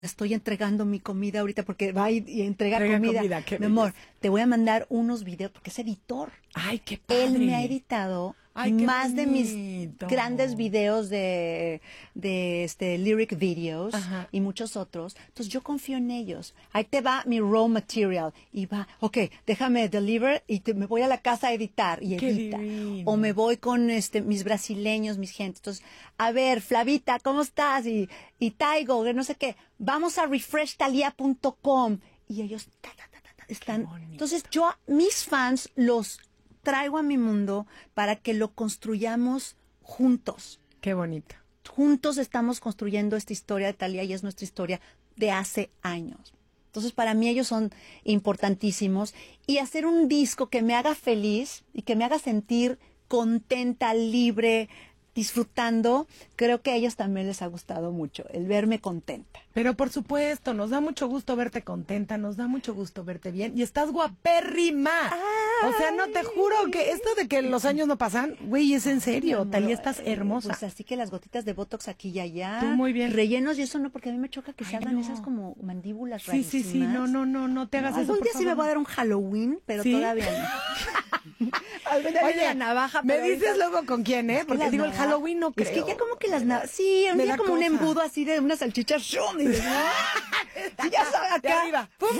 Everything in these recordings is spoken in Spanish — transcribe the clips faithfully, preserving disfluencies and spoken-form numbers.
estoy entregando mi comida ahorita porque va y, y entrega Entrega comida. comida, qué Mi amor, belleza. te voy a mandar unos videos porque es editor. Ay, qué padre. Él me ha editado Ay, qué más de mis bonito. grandes videos de, de este lyric videos. Ajá. Y muchos otros. Entonces yo confío en ellos. Ahí te va mi raw material y va, ok, déjame deliver y te, me voy a la casa a editar y Qué edita. divino. O me voy con este mis brasileños, mis gente. Entonces, a ver, Flavita, ¿cómo estás? Y y Taigo, no sé qué. Vamos a refresh talia punto com y ellos ta, ta, ta, ta, ta, están. Entonces yo a mis fans los traigo a mi mundo para que lo construyamos juntos. Qué bonito. Juntos estamos construyendo esta historia de Thalía y es nuestra historia de hace años. Entonces, para mí ellos son importantísimos. Y hacer un disco que me haga feliz y que me haga sentir contenta, libre, disfrutando, creo que a ellos también les ha gustado mucho, el verme contenta. Pero por supuesto, nos da mucho gusto verte contenta, nos da mucho gusto verte bien y estás guapérrima. Ay. O sea, no te juro que esto de que los años no pasan, güey, es en serio. Talía, estás hermosa. Pues así que las gotitas de Botox aquí y allá. Tú muy bien. Rellenos y eso no, porque a mí me choca que se Ay, hagan no. esas como mandíbulas Sí, sí, sí, no, no, no, no te hagas no, eso, algún por día sí me favor. voy a dar un Halloween, pero ¿Sí? todavía no. Algún día viene la navaja. me pero dices ahorita- luego con quién, ¿eh? Porque Las digo, el navajas- Halloween no creo. Es que ya como que las navajas, sí, un Me día da como un cosa. embudo así de una salchicha, ¡shum! Y dices, ¿no? Sí, ya sabes, De acá. arriba. ¡Fum!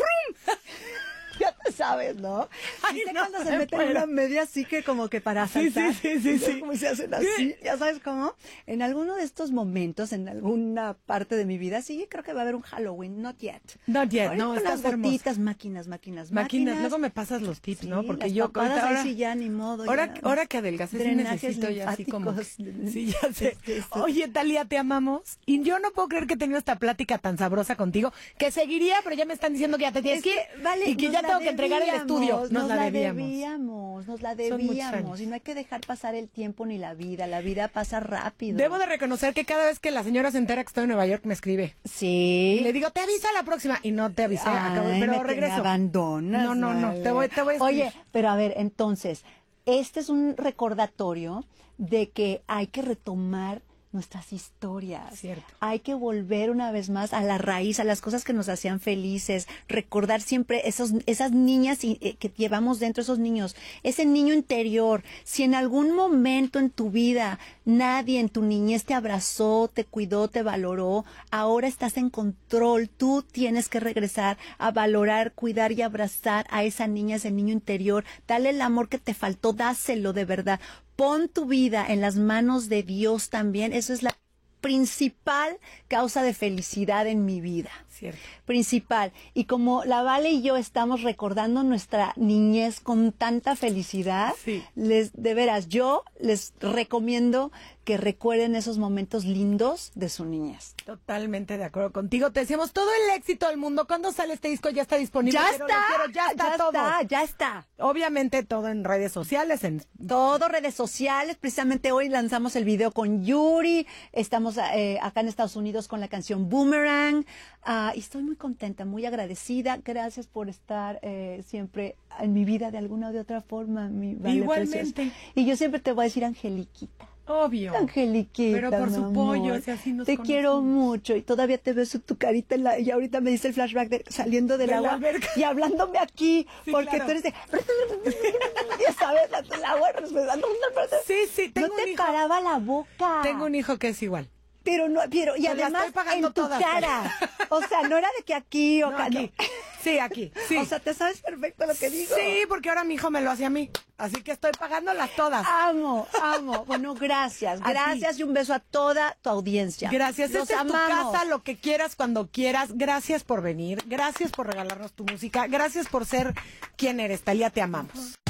Ya te sabes, ¿no? Ay, ¿Viste no, cuando se me meten muero. una media así que como que para Sí, saltar? sí, sí, sí, sí. Como se hacen así, ya sabes cómo. En alguno de estos momentos, en alguna parte de mi vida, sí, creo que va a haber un Halloween, not yet. Not yet, Ahorita no, con estás las hermosa. gotitas, máquinas, máquinas, Máquinas, máquinas. luego me pasas los tips, Sí, ¿no? Porque las yo papadas ahora, ahí sí ya ni modo. ahora, ya. ahora que adelgacé sí Drenajes necesito ya así como que- linfáticos. sí, ya sé. Este, esto. Oye, Talía, te amamos y yo no puedo creer que he tenido esta plática tan sabrosa contigo, que seguiría, pero ya me están diciendo que ya te tienes Es que ir que, vale, y que nos ya la tengo que entregar el debíamos, estudio. Nos, Nos la la debíamos. debíamos, nos la Son muchos debíamos. años. Y no hay que dejar pasar el tiempo ni la vida. La vida pasa rápido. Debo de reconocer que cada vez que la señora se entera que estoy en Nueva York me escribe. Sí. Y le digo, te aviso a la próxima. Y no te avisé, Ay, acabo, me- pero me regreso. abandonas. No, no, no, vale. te voy, te voy a escribir. Oye, pero a ver, entonces, este es un recordatorio de que hay que retomar nuestras historias. Cierto. Hay que volver una vez más a la raíz, a las cosas que nos hacían felices, recordar siempre esos, esas niñas y, eh, que llevamos dentro, esos niños, ese niño interior. Si en algún momento en tu vida nadie en tu niñez te abrazó, te cuidó, te valoró, ahora estás en control. Tú tienes que regresar a valorar, cuidar y abrazar a esa niña, ese niño interior. Dale el amor que te faltó, dáselo de verdad. Pon tu vida en las manos de Dios también. Eso es la principal causa de felicidad en mi vida. Cierto. Principal. Y como la Vale y yo estamos recordando nuestra niñez con tanta felicidad, Sí. les, de veras, yo les recomiendo que recuerden esos momentos lindos de su niñez. Totalmente de acuerdo contigo. Te deseamos todo el éxito del mundo. ¿Cuándo sale este disco? Ya está disponible. Ya Quiero, está, lo quiero, ya está ya todo. está, ya está. Obviamente todo en redes sociales, en Todo redes sociales, precisamente hoy lanzamos el video con Yuri, estamos eh, acá en Estados Unidos con la canción Boomerang, ah, y estoy muy contenta, muy agradecida, gracias por estar eh, siempre en mi vida de alguna o de otra forma, mi Vale Igualmente. preciosa. Y yo siempre te voy a decir Angeliquita. obvio. Angeliquita, Pero por mi su amor. pollo, si así nos te conocimos. quiero mucho y todavía te veo su, tu carita en la, y ahorita me dice el flashback de saliendo del De la agua alberca. y hablándome aquí, Sí, porque claro. tú eres de, ya sabes, la, el agua respirando. Sí, sí, tengo no te un hijo. paraba la boca. Tengo un hijo que es igual. Pero no, pero, y Pues la además estoy pagando en tu todas, cara. O sea, no era de que aquí o No, acá, no. aquí. Sí, aquí. Sí. O sea, te sabes perfecto lo que digo. Sí, porque ahora mi hijo me lo hace a mí. Así que estoy pagándolas todas. Amo, amo. Bueno, gracias. A ti. Gracias y un beso a toda tu audiencia. Gracias. Los Esta es tu amamos. casa, lo que quieras, cuando quieras. Gracias por venir. Gracias por regalarnos tu música. Gracias por ser quien eres. Talía, te amamos.